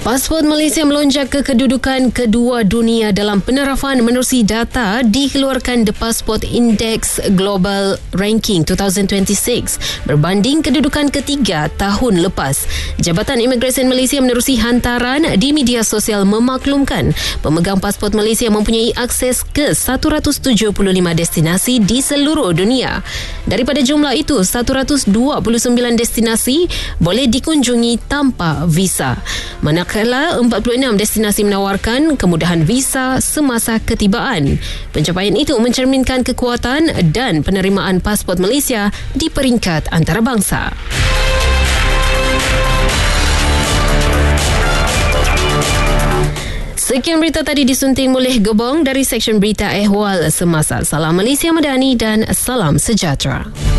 Pasport Malaysia melonjak ke kedudukan kedua dunia dalam penerapan menerusi data dikeluarkan The Passport Index Global Ranking 2026 berbanding kedudukan ketiga tahun lepas. Jabatan Imigresen Malaysia menerusi hantaran di media sosial memaklumkan pemegang pasport Malaysia mempunyai akses ke 175 destinasi di seluruh dunia. Daripada jumlah itu, 129 destinasi boleh dikunjungi tanpa visa. Manakala 46 destinasi menawarkan kemudahan visa semasa ketibaan. Pencapaian itu mencerminkan kekuatan dan penerimaan pasport Malaysia di peringkat antarabangsa. Sekian berita tadi disunting oleh Gebong dari Seksyen Berita Ehwal Semasa. Salam Malaysia Madani dan salam sejahtera.